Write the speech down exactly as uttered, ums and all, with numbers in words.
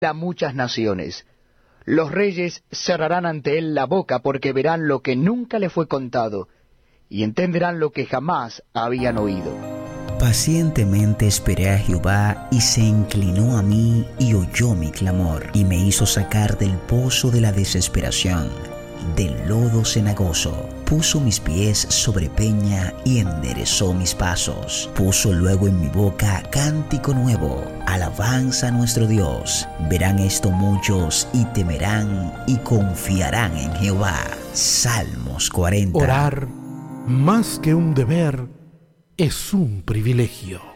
a muchas naciones. Los reyes cerrarán ante él la boca porque verán lo que nunca le fue contado y entenderán lo que jamás habían oído. Pacientemente esperé a Jehová, y se inclinó a mí y oyó mi clamor, y me hizo sacar del pozo de la desesperación, del lodo cenagoso. Puso mis pies sobre peña y enderezó mis pasos. Puso luego en mi boca cántico nuevo, alabanza a nuestro Dios. Verán esto muchos y temerán y confiarán en Jehová. Salmos cuarenta. Orar, más que un deber, es un privilegio.